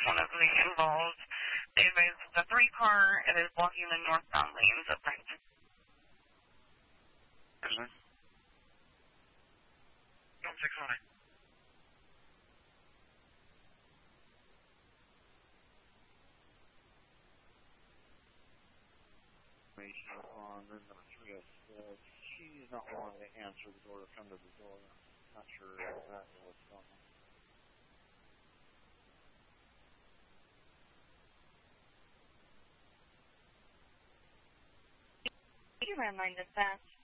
one of the involved. They advised the 3-car, it is blocking the northbound lanes at Franklin. Excellent. 165. On room number 306. She's not wanting to answer the door or come to the door. Not sure exactly what's going on. You ran line dispatch.